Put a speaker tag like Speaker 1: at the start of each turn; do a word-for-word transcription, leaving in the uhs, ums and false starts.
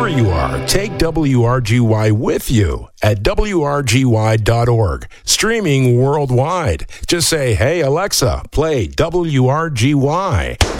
Speaker 1: Wherever you are, take W R G Y with you at W R G Y dot org. Streaming worldwide. Just say, hey, Alexa, play W R G Y.